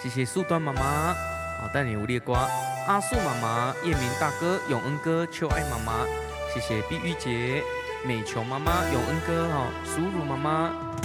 谢谢树端妈妈，好带你无列瓜，阿树妈妈、叶明大哥、永恩哥、秋爱妈妈，谢谢碧玉姐、美琼妈妈、永恩哥哈、苏如妈妈。